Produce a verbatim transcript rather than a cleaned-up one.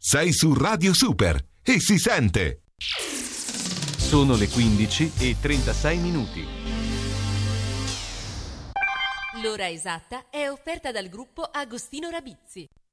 Sei su Radio Super e si sente. Sono le quindici e trentasei minuti. L'ora esatta è offerta dal gruppo Agostino Rabizzi.